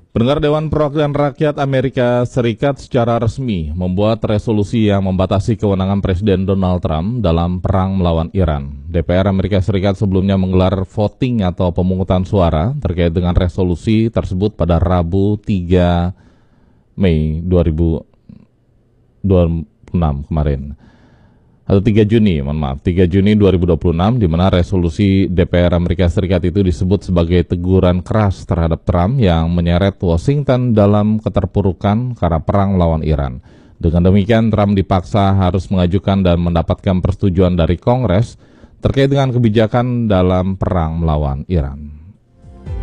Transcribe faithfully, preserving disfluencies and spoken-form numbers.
Pendengar, Dewan Perwakilan Rakyat Amerika Serikat secara resmi membuat resolusi yang membatasi kewenangan Presiden Donald Trump dalam perang melawan Iran. D P R Amerika Serikat sebelumnya menggelar voting atau pemungutan suara terkait dengan resolusi tersebut pada Rabu tiga Mei dua ribu dua puluh enam kemarin. Atau tiga Juni, mohon maaf, tiga Juni dua ribu dua puluh enam, di mana resolusi D P R Amerika Serikat itu disebut sebagai teguran keras terhadap Trump yang menyeret Washington dalam keterpurukan karena perang melawan Iran. Dengan demikian, Trump dipaksa harus mengajukan dan mendapatkan persetujuan dari Kongres terkait dengan kebijakan dalam perang melawan Iran.